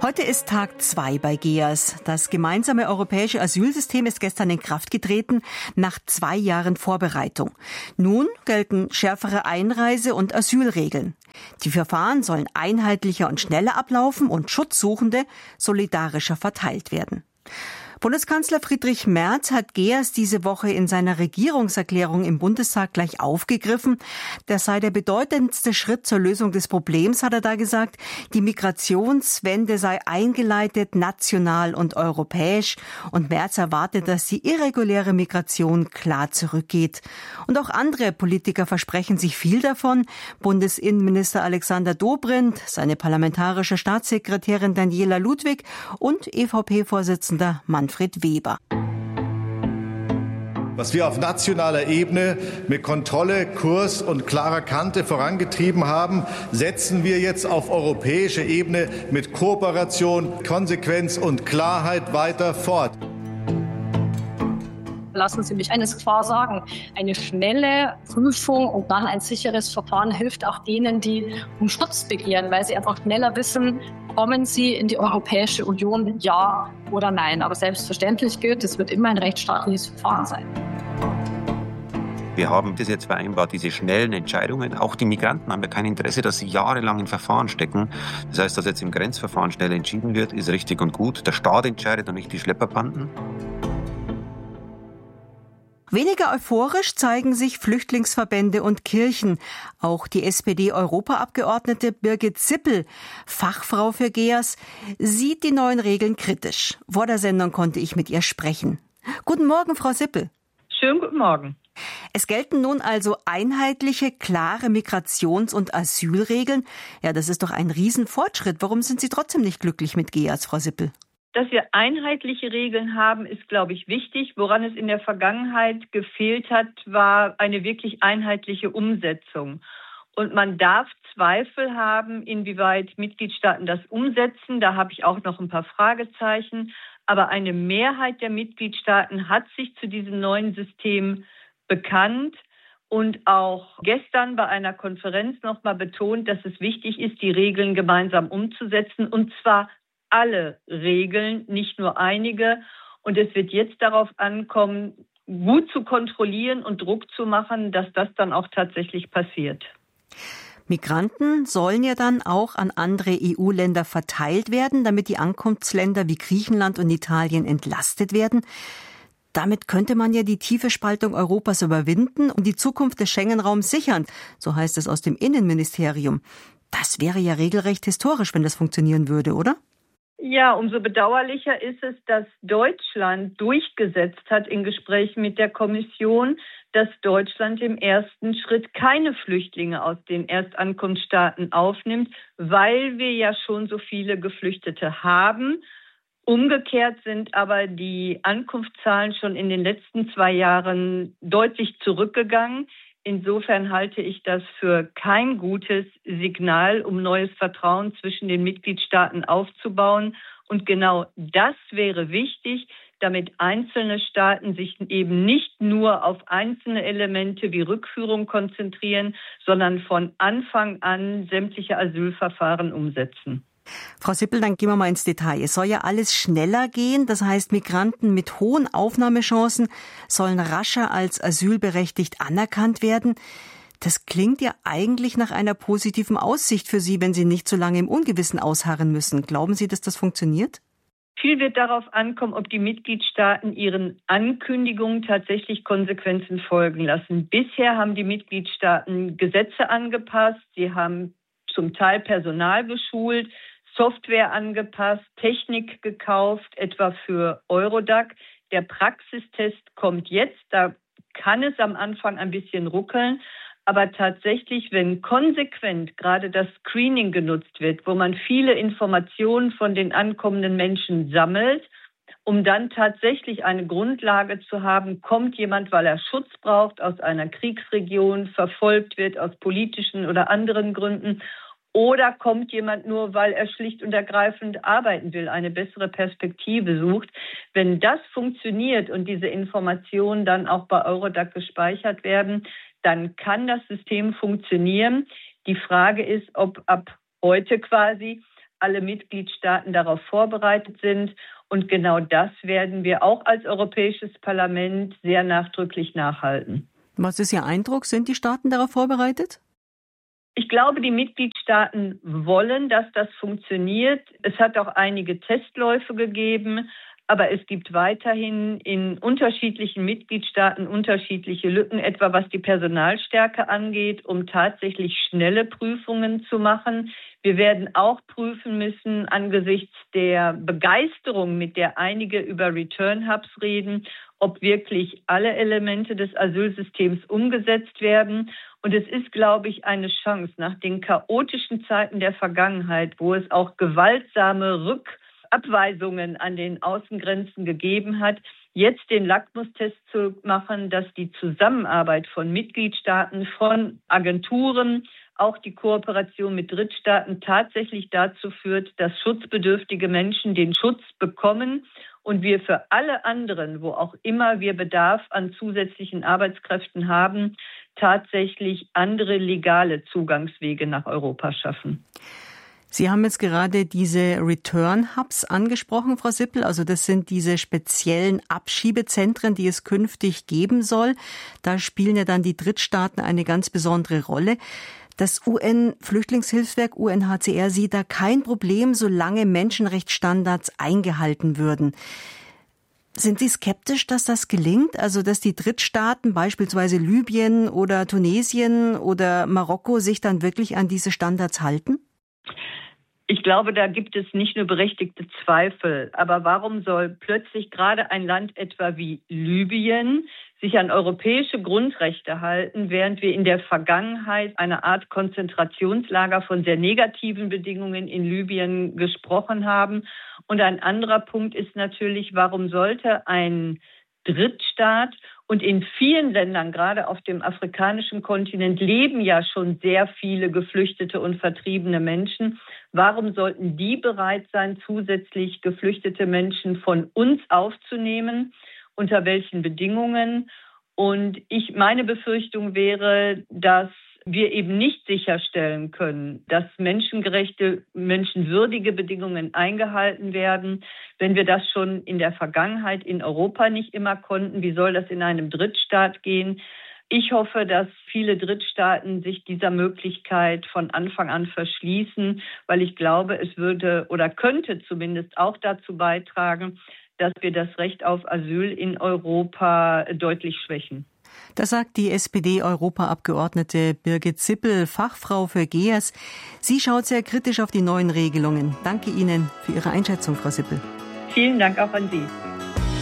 Heute ist Tag 2 bei GEAS. Das gemeinsame europäische Asylsystem ist gestern in Kraft getreten, nach 2 Jahren Vorbereitung. Nun gelten schärfere Einreise- und Asylregeln. Die Verfahren sollen einheitlicher und schneller ablaufen und Schutzsuchende solidarischer verteilt werden. Bundeskanzler Friedrich Merz hat GEAS diese Woche in seiner Regierungserklärung im Bundestag gleich aufgegriffen. Das sei der bedeutendste Schritt zur Lösung des Problems, hat er da gesagt. Die Migrationswende sei eingeleitet, national und europäisch. Und Merz erwartet, dass die irreguläre Migration klar zurückgeht. Und auch andere Politiker versprechen sich viel davon. Bundesinnenminister Alexander Dobrindt, seine parlamentarische Staatssekretärin Daniela Ludwig und EVP-Vorsitzender Manfred Weber. Was wir auf nationaler Ebene mit Kontrolle, Kurs und klarer Kante vorangetrieben haben, setzen wir jetzt auf europäischer Ebene mit Kooperation, Konsequenz und Klarheit weiter fort. Lassen Sie mich eines klar sagen. Eine schnelle Prüfung und dann ein sicheres Verfahren hilft auch denen, die um Schutz begehren, weil sie einfach schneller wissen, kommen sie in die Europäische Union, ja oder nein. Aber selbstverständlich gilt, es wird immer ein rechtsstaatliches Verfahren sein. Wir haben das jetzt vereinbart, diese schnellen Entscheidungen. Auch die Migranten haben ja kein Interesse, dass sie jahrelang in Verfahren stecken. Das heißt, dass jetzt im Grenzverfahren schnell entschieden wird, ist richtig und gut. Der Staat entscheidet und nicht die Schlepperbanden. Weniger euphorisch zeigen sich Flüchtlingsverbände und Kirchen. Auch die SPD-Europaabgeordnete Birgit Sippel, Fachfrau für GEAS, sieht die neuen Regeln kritisch. Vor der Sendung konnte ich mit ihr sprechen. Guten Morgen, Frau Sippel. Schönen guten Morgen. Es gelten nun also einheitliche, klare Migrations- und Asylregeln. Ja, das ist doch ein Riesenfortschritt. Warum sind Sie trotzdem nicht glücklich mit GEAS, Frau Sippel? Dass wir einheitliche Regeln haben, ist, glaube ich, wichtig. Woran es in der Vergangenheit gefehlt hat, war eine wirklich einheitliche Umsetzung. Und man darf Zweifel haben, inwieweit Mitgliedstaaten das umsetzen. Da habe ich auch noch ein paar Fragezeichen. Aber eine Mehrheit der Mitgliedstaaten hat sich zu diesem neuen System bekannt und auch gestern bei einer Konferenz noch mal betont, dass es wichtig ist, die Regeln gemeinsam umzusetzen, und zwar alle Regeln, nicht nur einige. Und es wird jetzt darauf ankommen, gut zu kontrollieren und Druck zu machen, dass das dann auch tatsächlich passiert. Migranten sollen ja dann auch an andere EU-Länder verteilt werden, damit die Ankunftsländer wie Griechenland und Italien entlastet werden. Damit könnte man ja die tiefe Spaltung Europas überwinden und die Zukunft des Schengen-Raums sichern. So heißt es aus dem Innenministerium. Das wäre ja regelrecht historisch, wenn das funktionieren würde, oder? Ja, umso bedauerlicher ist es, dass Deutschland durchgesetzt hat in Gesprächen mit der Kommission, dass Deutschland im ersten Schritt keine Flüchtlinge aus den Erstankunftsstaaten aufnimmt, weil wir ja schon so viele Geflüchtete haben. Umgekehrt sind aber die Ankunftszahlen schon in den letzten 2 Jahren deutlich zurückgegangen. Insofern halte ich das für kein gutes Signal, um neues Vertrauen zwischen den Mitgliedstaaten aufzubauen. Und genau das wäre wichtig, damit einzelne Staaten sich eben nicht nur auf einzelne Elemente wie Rückführung konzentrieren, sondern von Anfang an sämtliche Asylverfahren umsetzen. Frau Sippel, dann gehen wir mal ins Detail. Es soll ja alles schneller gehen. Das heißt, Migranten mit hohen Aufnahmechancen sollen rascher als asylberechtigt anerkannt werden. Das klingt ja eigentlich nach einer positiven Aussicht für Sie, wenn Sie nicht so lange im Ungewissen ausharren müssen. Glauben Sie, dass das funktioniert? Viel wird darauf ankommen, ob die Mitgliedstaaten ihren Ankündigungen tatsächlich Konsequenzen folgen lassen. Bisher haben die Mitgliedstaaten Gesetze angepasst. Sie haben zum Teil Personal geschult, Software angepasst, Technik gekauft, etwa für Eurodac. Der Praxistest kommt jetzt, da kann es am Anfang ein bisschen ruckeln. Aber tatsächlich, wenn konsequent gerade das Screening genutzt wird, wo man viele Informationen von den ankommenden Menschen sammelt, um dann tatsächlich eine Grundlage zu haben, kommt jemand, weil er Schutz braucht, aus einer Kriegsregion, verfolgt wird aus politischen oder anderen Gründen, oder kommt jemand nur, weil er schlicht und ergreifend arbeiten will, eine bessere Perspektive sucht. Wenn das funktioniert und diese Informationen dann auch bei Eurodac gespeichert werden, dann kann das System funktionieren. Die Frage ist, ob ab heute quasi alle Mitgliedstaaten darauf vorbereitet sind. Und genau das werden wir auch als Europäisches Parlament sehr nachdrücklich nachhalten. Was ist Ihr Eindruck? Sind die Staaten darauf vorbereitet? Ich glaube, die Mitgliedstaaten wollen, dass das funktioniert. Es hat auch einige Testläufe gegeben, aber es gibt weiterhin in unterschiedlichen Mitgliedstaaten unterschiedliche Lücken, etwa was die Personalstärke angeht, um tatsächlich schnelle Prüfungen zu machen. Wir werden auch prüfen müssen angesichts der Begeisterung, mit der einige über Return Hubs reden, ob wirklich alle Elemente des Asylsystems umgesetzt werden. Und es ist, glaube ich, eine Chance nach den chaotischen Zeiten der Vergangenheit, wo es auch gewaltsame Rückabweisungen an den Außengrenzen gegeben hat, jetzt den Lackmustest zu machen, dass die Zusammenarbeit von Mitgliedstaaten, von Agenturen, auch die Kooperation mit Drittstaaten tatsächlich dazu führt, dass schutzbedürftige Menschen den Schutz bekommen und wir für alle anderen, wo auch immer wir Bedarf an zusätzlichen Arbeitskräften haben, tatsächlich andere legale Zugangswege nach Europa schaffen. Sie haben jetzt gerade diese Return Hubs angesprochen, Frau Sippel. Also das sind diese speziellen Abschiebezentren, die es künftig geben soll. Da spielen ja dann die Drittstaaten eine ganz besondere Rolle. Das UN-Flüchtlingshilfswerk UNHCR sieht da kein Problem, solange Menschenrechtsstandards eingehalten würden. Sind Sie skeptisch, dass das gelingt? Also, dass die Drittstaaten, beispielsweise Libyen oder Tunesien oder Marokko, sich dann wirklich an diese Standards halten? Ich glaube, da gibt es nicht nur berechtigte Zweifel. Aber warum soll plötzlich gerade ein Land etwa wie Libyen sich an europäische Grundrechte halten, während wir in der Vergangenheit eine Art Konzentrationslager von sehr negativen Bedingungen in Libyen gesprochen haben? Und ein anderer Punkt ist natürlich, warum sollte ein Drittstaat, und in vielen Ländern, gerade auf dem afrikanischen Kontinent, leben ja schon sehr viele geflüchtete und vertriebene Menschen. Warum sollten die bereit sein, zusätzlich geflüchtete Menschen von uns aufzunehmen? Unter welchen Bedingungen? Und meine Befürchtung wäre, dass wir eben nicht sicherstellen können, dass menschengerechte, menschenwürdige Bedingungen eingehalten werden. Wenn wir das schon in der Vergangenheit in Europa nicht immer konnten, wie soll das in einem Drittstaat gehen? Ich hoffe, dass viele Drittstaaten sich dieser Möglichkeit von Anfang an verschließen, weil ich glaube, es würde oder könnte zumindest auch dazu beitragen, dass wir das Recht auf Asyl in Europa deutlich schwächen. Das sagt die SPD-Europaabgeordnete Birgit Sippel, Fachfrau für GEAS. Sie schaut sehr kritisch auf die neuen Regelungen. Danke Ihnen für Ihre Einschätzung, Frau Sippel. Vielen Dank auch an Sie.